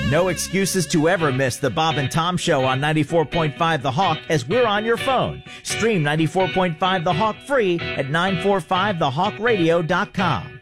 No excuses to ever miss the Bob and Tom Show on 94.5 The Hawk, as we're on your phone. Stream 94.5 The Hawk free at 945thehawkradio.com.